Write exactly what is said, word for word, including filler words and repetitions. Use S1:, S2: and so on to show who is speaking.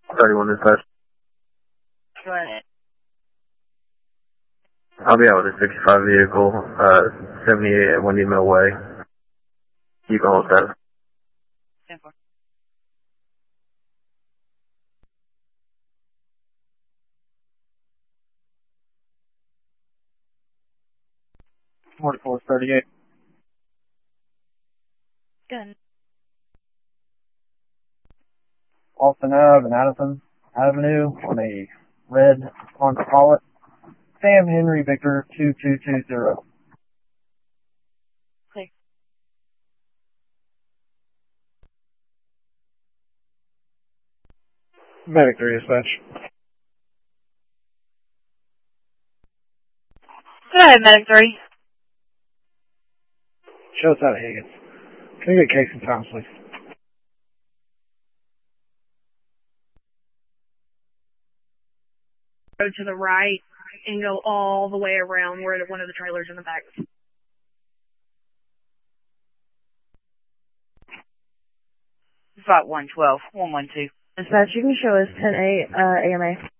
S1: thirty-one dispatch.
S2: Go ahead.
S1: I'll be out with a sixty-five vehicle, uh, seventy-eight at Windy Mill Way. You can hold that.
S2: ten four.
S3: forty-four thirty-eight.
S2: Good.
S3: Austin Ave and Addison Avenue on a red Honda Pilot. Sam Henry Victor two two two zero.
S2: Clear.
S3: Medic three dispatch.
S2: Go ahead, Medic three.
S3: Show us out of Higgins. Can you get case and time, please?
S4: Go to the right and go all the way around where one of the trailers in the back.
S2: Spot one twelve, one one two.
S5: Dispatch, you can show us ten eight uh, A M A.